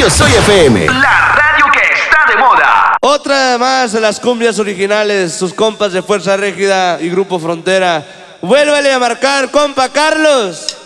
Yo Soy FM. La radio que está de moda. Otra más de las cumbias originales, sus compas de Fuerza Régida y Grupo Frontera. Vuélvale a marcar, compa Carlos.